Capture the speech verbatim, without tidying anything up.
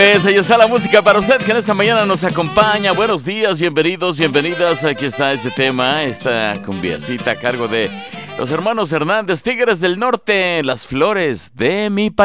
Pues ahí está la música para usted que en esta mañana nos acompaña. Buenos días, bienvenidos, bienvenidas. Aquí está este tema, esta cumbiacita a cargo de los hermanos Hernández, Tigres del Norte, las flores de mi país.